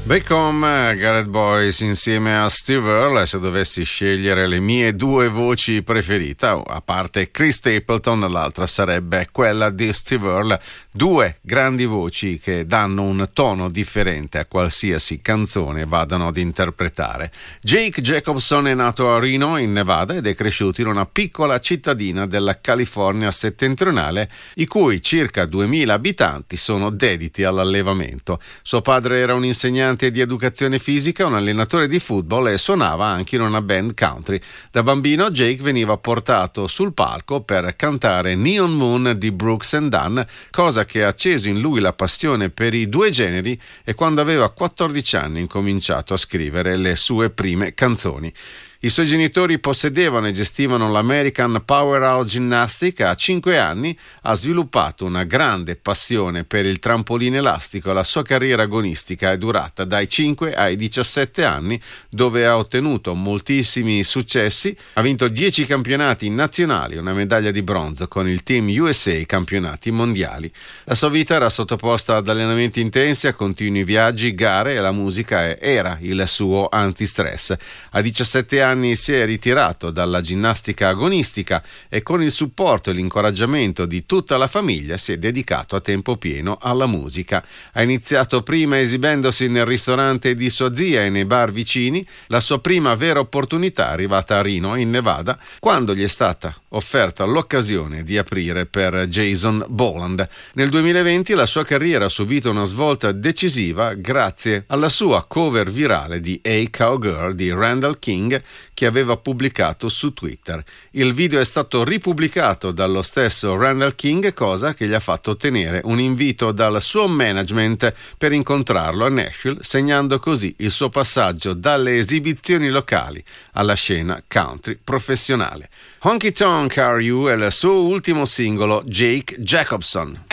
Beckham, Gareth Boys insieme a Steve Earle. Se dovessi scegliere le mie due voci preferite, a parte Chris Stapleton, l'altra sarebbe quella di Steve Earle. Due grandi voci che danno un tono differente a qualsiasi canzone vadano ad interpretare. Jake Jacobson è nato a Reno, in Nevada, ed è cresciuto in una piccola cittadina della California settentrionale, i cui circa 2000 abitanti sono dediti all'allevamento. Suo padre era un insegnante di educazione fisica, un allenatore di football, e suonava anche in una band country. Da bambino Jake veniva portato sul palco per cantare Neon Moon di Brooks and Dunn, cosa che ha acceso in lui la passione per i due generi, e quando aveva 14 anni ha incominciato a scrivere le sue prime canzoni. I suoi genitori possedevano e gestivano l'American Powerhouse Gymnastic. A 5 anni ha sviluppato una grande passione per il trampolino elastico. La sua carriera agonistica è durata dai 5 ai 17 anni, dove ha ottenuto moltissimi successi. Ha vinto 10 campionati nazionali, una medaglia di bronzo con il Team USA ai campionati mondiali. La sua vita era sottoposta ad allenamenti intensi, a continui viaggi, gare, e la musica era il suo antistress. A 17 anni si è ritirato dalla ginnastica agonistica e con il supporto e l'incoraggiamento di tutta la famiglia si è dedicato a tempo pieno alla musica. Ha iniziato prima esibendosi nel ristorante di sua zia e nei bar vicini. La sua prima vera opportunità è arrivata a Reno, in Nevada, quando gli è stata offerta l'occasione di aprire per Jason Boland. Nel 2020 la sua carriera ha subito una svolta decisiva grazie alla sua cover virale di Hey Cowgirl di Randall King, che aveva pubblicato su Twitter. Il video è stato ripubblicato dallo stesso Randall King, cosa che gli ha fatto ottenere un invito dal suo management per incontrarlo a Nashville, segnando così il suo passaggio dalle esibizioni locali alla scena country professionale. Honky Tonk Are You è il suo ultimo singolo, Jake Jacobson.